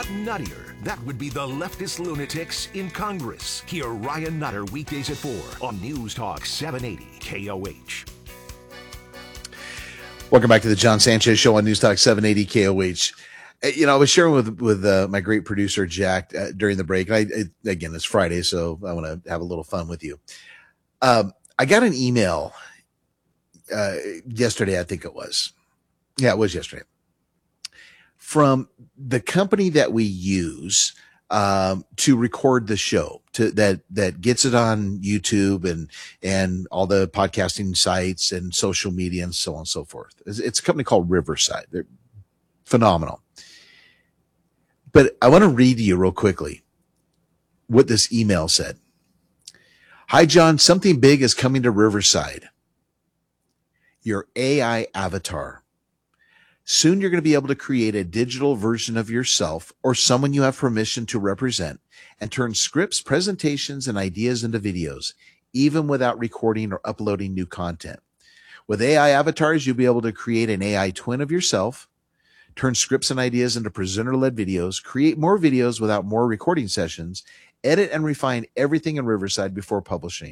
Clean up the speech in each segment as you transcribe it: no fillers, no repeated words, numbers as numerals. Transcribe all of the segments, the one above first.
nuttier? That would be the leftist lunatics in Congress. Hear Ryan Nutter weekdays at 4 on News Talk 780 KOH. Welcome back to the John Sanchez Show on News Talk 780 KOH. You know, I was sharing with my great producer, Jack, during the break. And again, it's Friday, so I want to have a little fun with you. I got an email yesterday, I think it was. Yeah, it was yesterday. From the company that we use to record the show, that gets it on YouTube and all the podcasting sites and social media and so on and so forth. It's a company called Riverside. They're phenomenal. But I want to read to you real quickly what this email said. Hi, John. Something big is coming to Riverside. Your AI avatar. Soon you're going to be able to create a digital version of yourself or someone you have permission to represent and turn scripts, presentations, and ideas into videos, even without recording or uploading new content. With AI avatars, you'll be able to create an AI twin of yourself, turn scripts and ideas into presenter-led videos, create more videos without more recording sessions, edit and refine everything in Riverside before publishing.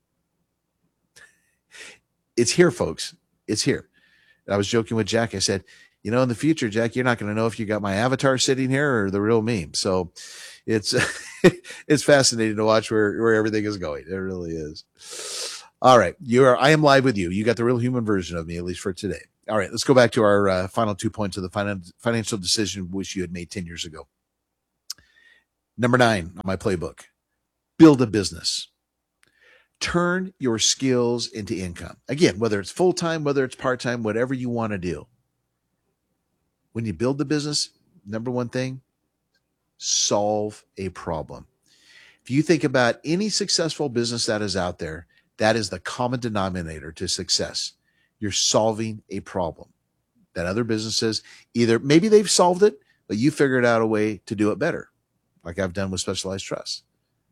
It's here, folks. It's here. I was joking with Jack. I said, you know, in the future, Jack, you're not going to know if you got my avatar sitting here or the real me. So it's it's fascinating to watch where everything is going. It really is. All right. I am live with you. You got the real human version of me, at least for today. All right. Let's go back to our final 2 points of the financial decision which you had made 10 years ago. Number 9 on my playbook, build a business. Turn your skills into income. Again, whether it's full-time, whether it's part-time, whatever you want to do. When you build the business, number one thing, solve a problem. If you think about any successful business that is out there, that is the common denominator to success. You're solving a problem that other businesses either maybe they've solved it, but you figured out a way to do it better, like I've done with Specialized Trust.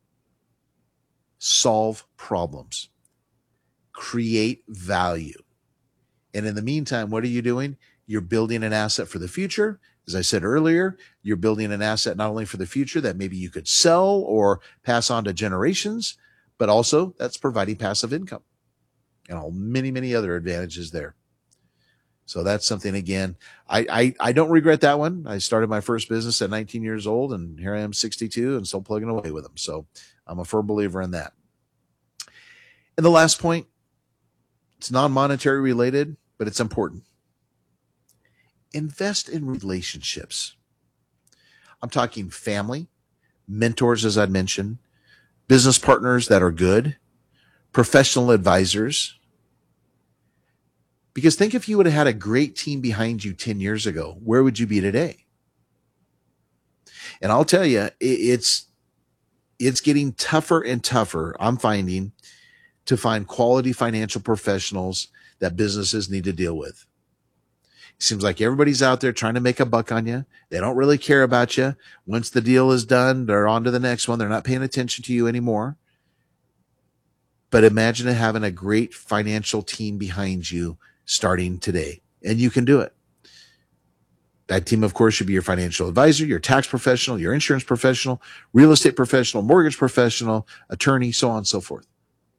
Solve problems, create value. And in the meantime, what are you doing? You're building an asset for the future. As I said earlier, you're building an asset not only for the future that maybe you could sell or pass on to generations, but also that's providing passive income and many, many other advantages there. So that's something, again, I don't regret that one. I started my first business at 19 years old, and here I am 62 and still plugging away with them. So I'm a firm believer in that. And the last point, it's non-monetary related, but it's important. Invest in relationships. I'm talking family, mentors, as I mentioned, business partners that are good, professional advisors. Because think if you would have had a great team behind you 10 years ago, where would you be today? And I'll tell you, it's getting tougher and tougher, I'm finding, to find quality financial professionals that businesses need to deal with. It seems like everybody's out there trying to make a buck on you. They don't really care about you. Once the deal is done, they're on to the next one. They're not paying attention to you anymore. But imagine having a great financial team behind you starting today, and you can do it. That team, of course, should be your financial advisor, your tax professional, your insurance professional, real estate professional, mortgage professional, attorney, so on and so forth.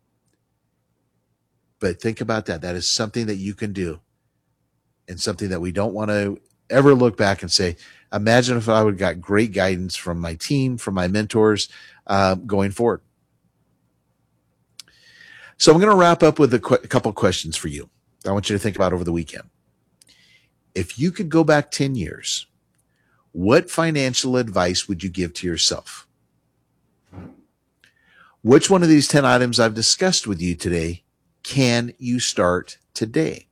But think about that. That is something that you can do, and something that we don't want to ever look back and say, imagine if I would have got great guidance from my team, from my mentors going forward. So I'm going to wrap up with a couple questions for you I want you to think about over the weekend. If you could go back 10 years, what financial advice would you give to yourself? Which one of these 10 items I've discussed with you today can you start today?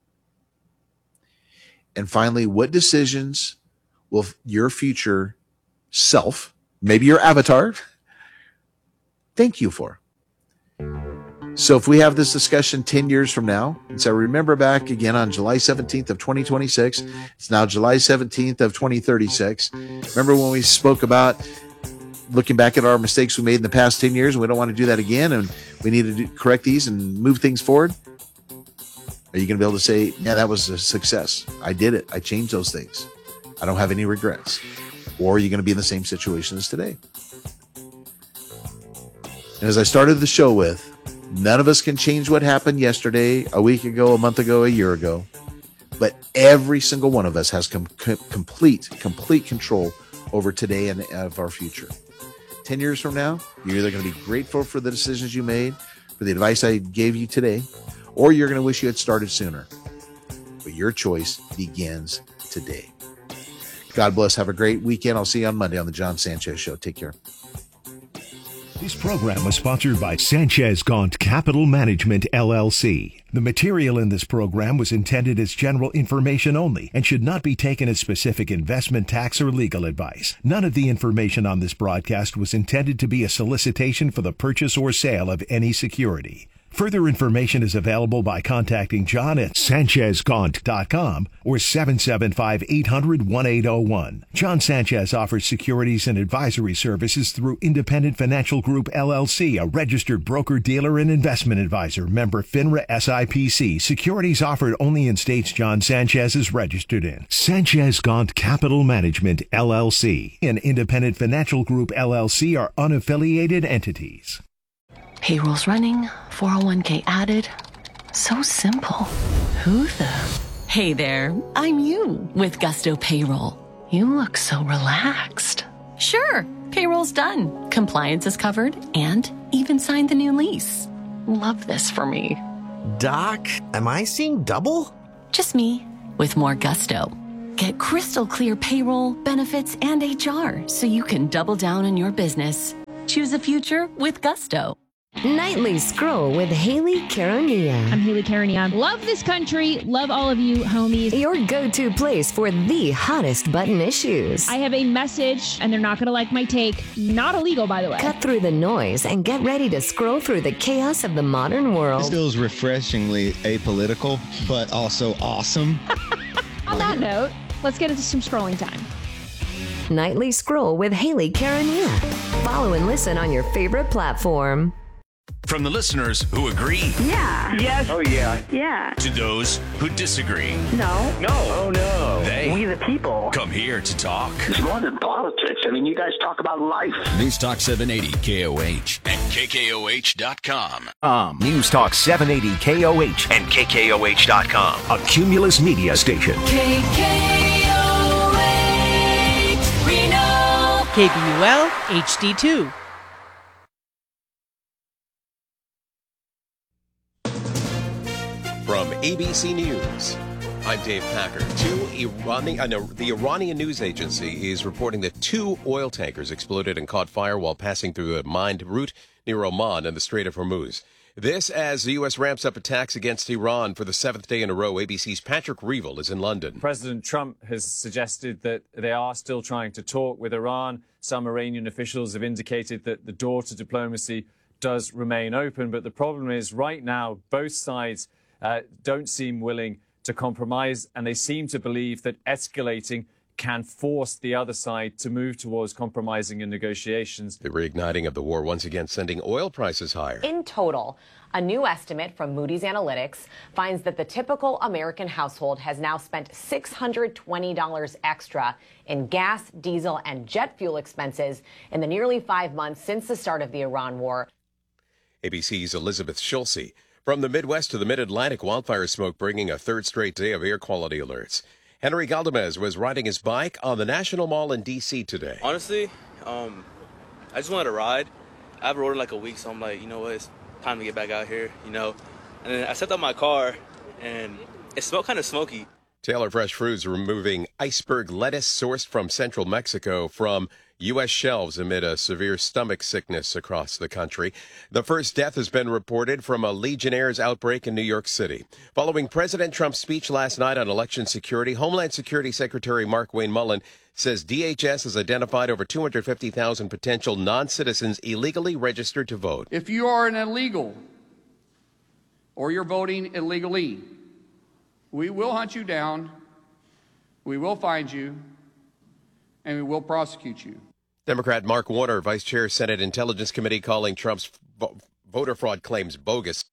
And finally, what decisions will your future self, maybe your avatar, thank you for? So if we have this discussion 10 years from now, and so remember back again on July 17th of 2026, it's now July 17th of 2036. Remember when we spoke about looking back at our mistakes we made in the past 10 years, and we don't want to do that again, and we need to correct these and move things forward? Are you going to be able to say, yeah, that was a success. I did it. I changed those things. I don't have any regrets. or are you going to be in the same situation as today? And as I started the show with, none of us can change what happened yesterday, a week ago, a month ago, a year ago. But every single one of us has complete control over today and of our future. 10 years from now, you're either going to be grateful for the decisions you made, for the advice I gave you today, or you're going to wish you had started sooner. But your choice begins today. God bless. Have a great weekend. I'll see you on Monday on the John Sanchez Show. Take care. This program was sponsored by Sanchez Gaunt Capital Management, LLC. The material in this program was intended as general information only and should not be taken as specific investment, tax, or legal advice. None of the information on this broadcast was intended to be a solicitation for the purchase or sale of any security. Further information is available by contacting John at SanchezGaunt.com or 775-800-1801. John Sanchez offers securities and advisory services through Independent Financial Group, LLC, a registered broker-dealer and investment advisor, member FINRA SIPC. Securities offered only in states John Sanchez is registered in. Sanchez Gaunt Capital Management, LLC, and Independent Financial Group, LLC are unaffiliated entities. Payroll's running, 401k added. So simple. Who the? Hey there, I'm you with Gusto Payroll. You look so relaxed. Sure, payroll's done. Compliance is covered and even signed the new lease. Love this for me. Doc, am I seeing double? Just me with more gusto. Get crystal clear payroll, benefits, and HR so you can double down on your business. Choose a future with Gusto. Nightly Scroll with Haley Caronia. I'm Haley Caronia. Love this country. Love all of you, homies. Your go-to place for the hottest button issues. I have a message, and they're not going to like my take. Not illegal, by the way. Cut through the noise and get ready to scroll through the chaos of the modern world. This feels refreshingly apolitical, but also awesome. On that note, let's get into some scrolling time. Nightly Scroll with Haley Caronia. Follow and listen on your favorite platform. From the listeners who agree. Yeah. Yes. Oh, yeah. Yeah. To those who disagree. No. No. Oh, no. They. We the people. Come here to talk. It's more than politics. I mean, you guys talk about life. News Talk 780 KOH and KKOH.com. News Talk 780 KOH and KKOH.com. A Cumulus media station. KKOH Reno. KBUL HD2. From ABC News, I'm Dave Packer. The Iranian news agency is reporting that 2 oil tankers exploded and caught fire while passing through a mined route near Oman and the Strait of Hormuz. This as the U.S. ramps up attacks against Iran for the 7th day in a row. ABC's Patrick Reevell is in London. President Trump has suggested that they are still trying to talk with Iran. Some Iranian officials have indicated that the door to diplomacy does remain open. But the problem is right now, both sides don't seem willing to compromise, and they seem to believe that escalating can force the other side to move towards compromising in negotiations. The reigniting of the war once again sending oil prices higher. In total, a new estimate from Moody's Analytics finds that the typical American household has now spent $620 extra in gas, diesel, and jet fuel expenses in the nearly 5 months since the start of the Iran war. ABC's Elizabeth Schulze. From the Midwest to the Mid-Atlantic, wildfire smoke bringing a third straight day of air quality alerts. Henry Galdamez was riding his bike on the National Mall in D.C. today. Honestly, I just wanted to ride. I haven't rode in like a week, so I'm like, you know what, it's time to get back out here, you know. And then I stepped out my car, and it smelled kind of smoky. Taylor Fresh Foods removing iceberg lettuce sourced from central Mexico from U.S. shelves amid a severe stomach sickness across the country. The first death has been reported from a Legionnaire's outbreak in New York City. Following President Trump's speech last night on election security, Homeland Security Secretary Mark Wayne Mullen says DHS has identified over 250,000 potential non-citizens illegally registered to vote. If you are an illegal or you're voting illegally, we will hunt you down, we will find you, and we will prosecute you. Democrat Mark Warner, Vice Chair, Senate Intelligence Committee, calling Trump's voter fraud claims bogus.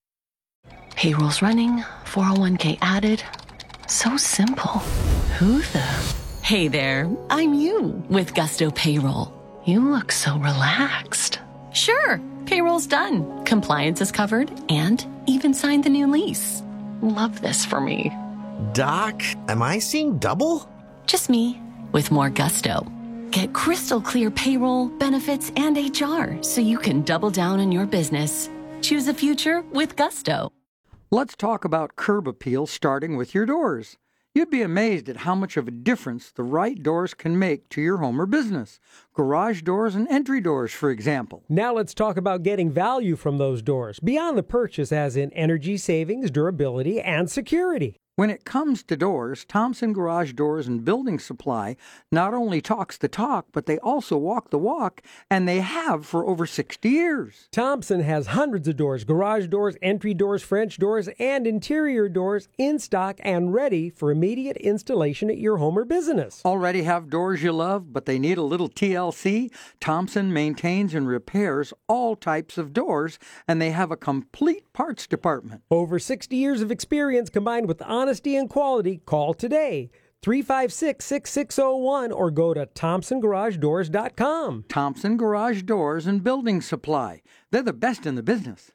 Payroll's running, 401k added. So simple. Who the? Hey there, I'm you with Gusto Payroll. You look so relaxed. Sure, payroll's done, compliance is covered, and even signed the new lease. Love this for me. Doc, am I seeing double? Just me, with more gusto. Get crystal clear payroll, benefits, and HR so you can double down on your business. Choose a future with Gusto. Let's talk about curb appeal, starting with your doors. You'd be amazed at how much of a difference the right doors can make to your home or business. Garage doors and entry doors, for example. Now let's talk about getting value from those doors, beyond the purchase as in energy savings, durability, and security. When it comes to doors, Thompson Garage Doors and Building Supply not only talks the talk, but they also walk the walk, and they have for over 60 years. Thompson has hundreds of doors, garage doors, entry doors, French doors, and interior doors in stock and ready for immediate installation at your home or business. Already have doors you love, but they need a little TLC? Thompson maintains and repairs all types of doors, and they have a complete parts department. Over 60 years of experience combined with honesty and quality. Call today, 356-6601, or go to ThompsonGarageDoors.com. Thompson Garage Doors and Building Supply. They're the best in the business.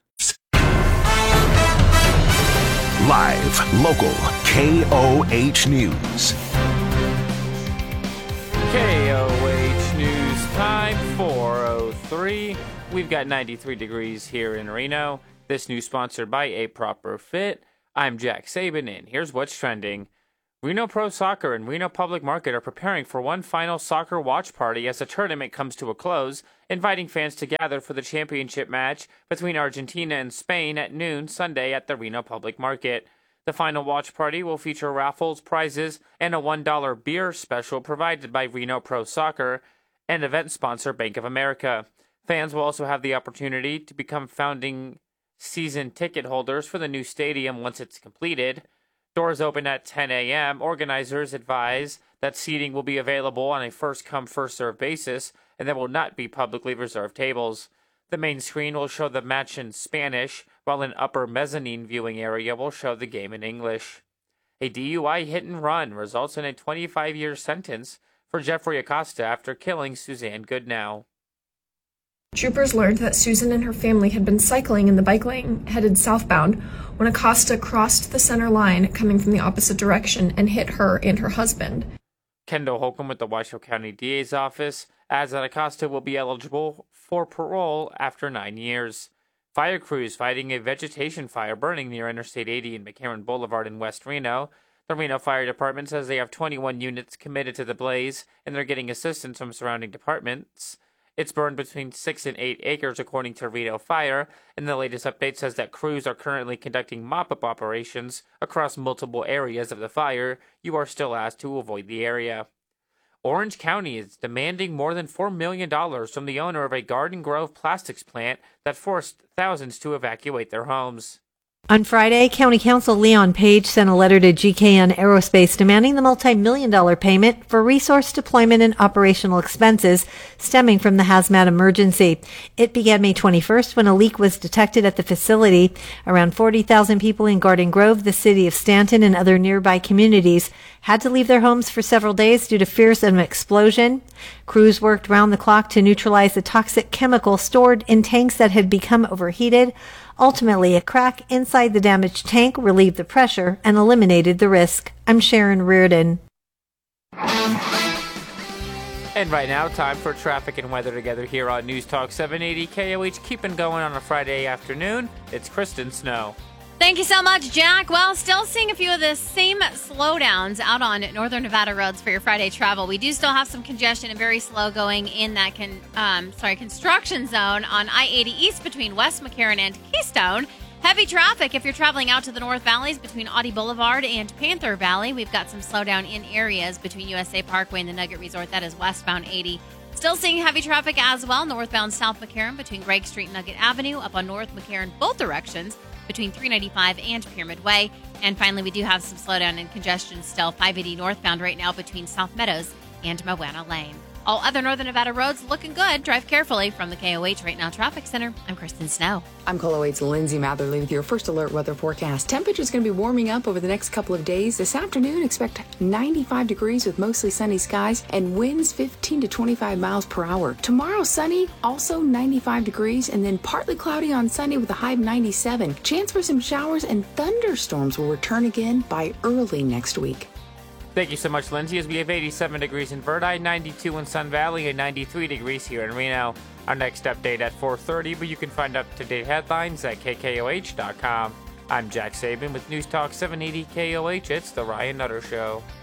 Live, local, KOH News. KOH News time, 4:03. We've got 93 degrees here in Reno. This news sponsored by A Proper Fit. I'm Jack Saban, and here's what's trending. Reno Pro Soccer and Reno Public Market are preparing for one final soccer watch party as the tournament comes to a close, inviting fans to gather for the championship match between Argentina and Spain at noon Sunday at the Reno Public Market. The final watch party will feature raffles, prizes, and a $1 beer special provided by Reno Pro Soccer and event sponsor Bank of America. Fans will also have the opportunity to become founding season ticket holders for the new stadium once it's completed. Doors open at 10 a.m. Organizers advise that seating will be available on a first-come, first-served basis, and there will not be publicly reserved tables. The main screen will show the match in Spanish, while an upper mezzanine viewing area will show the game in English. A DUI hit-and-run results in a 25-year sentence for Jeffrey Acosta after killing Suzanne Goodnow. Troopers learned that Susan and her family had been cycling in the bike lane headed southbound when Acosta crossed the center line coming from the opposite direction and hit her and her husband. Kendall Holcomb with the Washoe County DA's office adds that Acosta will be eligible for parole after 9 years. Fire crews fighting a vegetation fire burning near Interstate 80 and McCarran Boulevard in West Reno. The Reno Fire Department says they have 21 units committed to the blaze, and they're getting assistance from surrounding departments. It's burned between 6 and 8 acres, according to Reno Fire, and the latest update says that crews are currently conducting mop-up operations across multiple areas of the fire. You are still asked to avoid the area. Orange County is demanding more than $4 million from the owner of a Garden Grove plastics plant that forced thousands to evacuate their homes. On Friday, County Counsel Leon Page sent a letter to GKN Aerospace demanding the multi-million-dollar payment for resource deployment and operational expenses stemming from the hazmat emergency. It began May 21st when a leak was detected at the facility. Around 40,000 people in Garden Grove, the city of Stanton, and other nearby communities had to leave their homes for several days due to fears of an explosion. Crews worked round the clock to neutralize the toxic chemical stored in tanks that had become overheated. Ultimately, a crack inside the damaged tank relieved the pressure and eliminated the risk. I'm Sharon Reardon. And right now, time for traffic and weather together here on News Talk 780 KOH. Keeping going on a Friday afternoon. It's Kristen Snow. Thank you so much, Jack. Well, still seeing a few of the same slowdowns out on northern Nevada roads for your Friday travel. We do still have some congestion and very slow going in that construction zone on I-80 East between West McCarran and Keystone. Heavy traffic if you're traveling out to the North Valleys between Audie Boulevard and Panther Valley. We've got some slowdown in areas between USA Parkway and the Nugget Resort. That is westbound 80. Still seeing heavy traffic as well northbound South McCarran between Gregg Street and Nugget Avenue. Up on North McCarran both directions between 395 and Pyramid Way. And finally, we do have some slowdown and congestion still 580 northbound right now between South Meadows and Moana Lane. All other Northern Nevada roads looking good. Drive carefully. From the KOH Right Now Traffic Center, I'm Kristen Snow. I'm KOLO 8's Lindsay Matherly with your first alert weather forecast. Temperatures going to be warming up over the next couple of days. This afternoon, expect 95 degrees with mostly sunny skies and winds 15 to 25 miles per hour. Tomorrow, sunny, also 95 degrees, and then partly cloudy on Sunday with a high of 97. Chance for some showers and thunderstorms will return again by early next week. Thank you so much, Lindsay, as we have 87 degrees in Verdi, 92 in Sun Valley, and 93 degrees here in Reno. Our next update at 4:30, but you can find up-to-date headlines at KKOH.com. I'm Jack Saban with News Talk 780 KOH. It's The Ryan Nutter Show.